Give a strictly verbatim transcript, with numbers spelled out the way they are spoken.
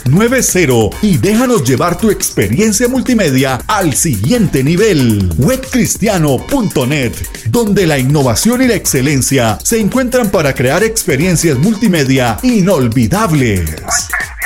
nueve cero y déjanos llevar tu experiencia multimedia al siguiente nivel. web cristiano punto net, donde la innovación y la excelencia se encuentran para crear experiencias multimedia inolvidables.